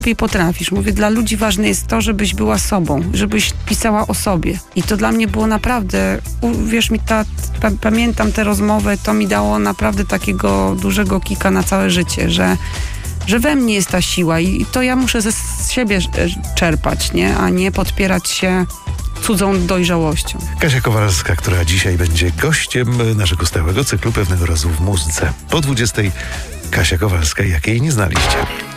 najlepiej potrafisz. Mówię, dla ludzi ważne jest to, żebyś była sobą, żebyś pisała o sobie. I to dla mnie było naprawdę, uwierz mi, pamiętam tę rozmowę, to mi dało naprawdę takiego dużego kika na całe życie, że we mnie jest ta siła i to ja muszę ze siebie czerpać, nie? A nie podpierać się cudzą dojrzałością. Kasia Kowalska, która dzisiaj będzie gościem naszego stałego cyklu Pewnego razu w muzyce. Po 20:00 Kasia Kowalska, jakiej nie znaliście.